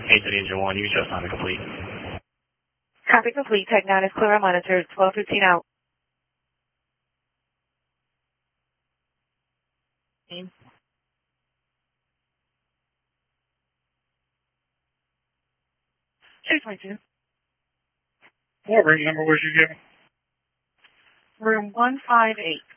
830 Engine 1, use just not complete. Copy complete. Tech 9 is clear on monitor. 12:15 out. Two 22. What room number was you given? Room 158.